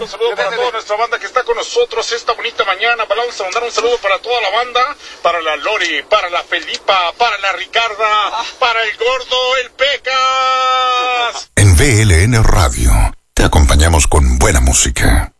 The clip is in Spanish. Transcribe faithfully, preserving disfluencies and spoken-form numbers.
Un saludo para toda nuestra banda que está con nosotros esta bonita mañana. Vamos a mandar un saludo para toda la banda, para la Lori, para la Felipa, para la Ricarda, para el Gordo, el Pecas. En V L N Radio te acompañamos con buena música.